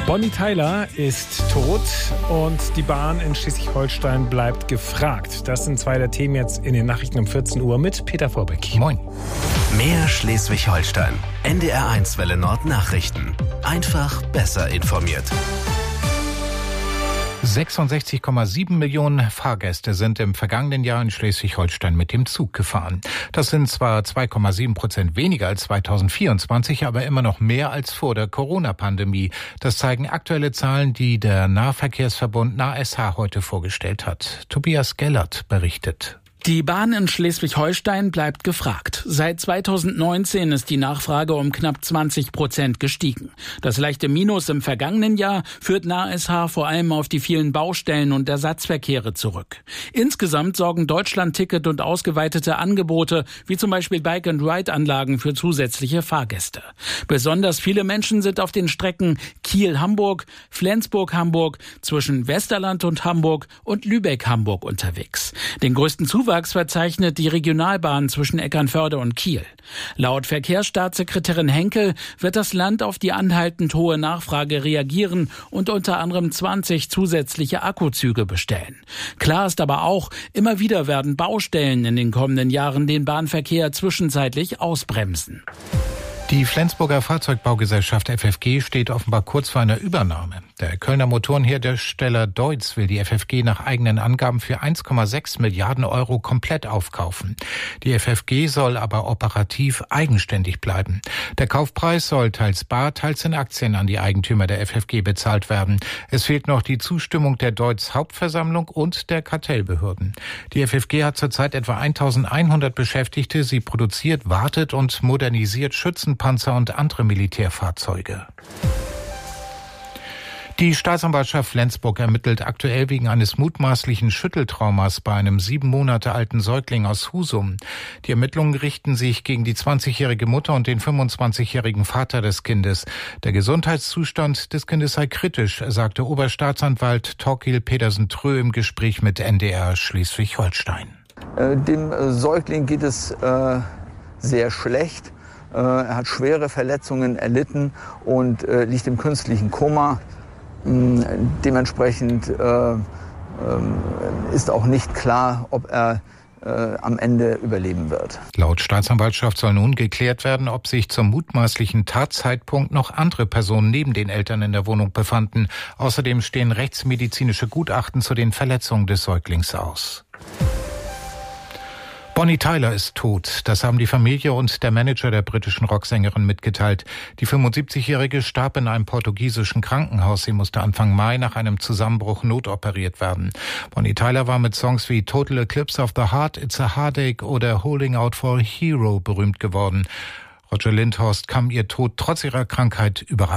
Bonnie Tyler ist tot und die Bahn in Schleswig-Holstein bleibt gefragt. Das sind zwei der Themen jetzt in den Nachrichten um 14 Uhr mit Peter Vorbeck. Moin. Mehr Schleswig-Holstein. NDR1 Welle Nord Nachrichten. Einfach besser informiert. 66,7 Millionen Fahrgäste sind im vergangenen Jahr in Schleswig-Holstein mit dem Zug gefahren. Das sind zwar 2,7% weniger als 2024, aber immer noch mehr als vor der Corona-Pandemie. Das zeigen aktuelle Zahlen, die der Nahverkehrsverbund NahSH heute vorgestellt hat. Tobias Gellert berichtet. Die Bahn in Schleswig-Holstein bleibt gefragt. Seit 2019 ist die Nachfrage um knapp 20% gestiegen. Das leichte Minus im vergangenen Jahr führt NahSH vor allem auf die vielen Baustellen und Ersatzverkehre zurück. Insgesamt sorgen Deutschland-Ticket und ausgeweitete Angebote, wie zum Beispiel Bike-and-Ride-Anlagen für zusätzliche Fahrgäste. Besonders viele Menschen sind auf den Strecken Kiel-Hamburg, Flensburg-Hamburg, zwischen Westerland und Hamburg und Lübeck-Hamburg unterwegs. Den größten Zuwachs verzeichnet die Regionalbahn zwischen Eckernförde und Kiel. Laut Verkehrsstaatssekretärin Henkel wird das Land auf die anhaltend hohe Nachfrage reagieren und unter anderem 20 zusätzliche Akkuzüge bestellen. Klar ist aber auch, immer wieder werden Baustellen in den kommenden Jahren den Bahnverkehr zwischenzeitlich ausbremsen. Die Flensburger Fahrzeugbaugesellschaft FFG steht offenbar kurz vor einer Übernahme. Der Kölner Motorenhersteller Deutz will die FFG nach eigenen Angaben für 1,6 Milliarden Euro komplett aufkaufen. Die FFG soll aber operativ eigenständig bleiben. Der Kaufpreis soll teils bar, teils in Aktien an die Eigentümer der FFG bezahlt werden. Es fehlt noch die Zustimmung der Deutz Hauptversammlung und der Kartellbehörden. Die FFG hat zurzeit etwa 1100 Beschäftigte. Sie produziert, wartet und modernisiert Schützenpanzer und andere Militärfahrzeuge. Die Staatsanwaltschaft Flensburg ermittelt aktuell wegen eines mutmaßlichen Schütteltraumas bei einem 7 Monate alten Säugling aus Husum. Die Ermittlungen richten sich gegen die 20-jährige Mutter und den 25-jährigen Vater des Kindes. Der Gesundheitszustand des Kindes sei kritisch, sagte Oberstaatsanwalt Torkild Pedersen-Trö im Gespräch mit NDR Schleswig-Holstein. Dem Säugling geht es sehr schlecht. Er hat schwere Verletzungen erlitten und liegt im künstlichen Koma. Dementsprechend ist auch nicht klar, ob er am Ende überleben wird. Laut Staatsanwaltschaft soll nun geklärt werden, ob sich zum mutmaßlichen Tatzeitpunkt noch andere Personen neben den Eltern in der Wohnung befanden. Außerdem stehen rechtsmedizinische Gutachten zu den Verletzungen des Säuglings aus. Bonnie Tyler ist tot. Das haben die Familie und der Manager der britischen Rocksängerin mitgeteilt. Die 75-Jährige starb in einem portugiesischen Krankenhaus. Sie musste Anfang Mai nach einem Zusammenbruch notoperiert werden. Bonnie Tyler war mit Songs wie Total Eclipse of the Heart, It's a Heartache oder Holding Out for a Hero berühmt geworden. Roger Lindhorst kam ihr Tod trotz ihrer Krankheit überraschend.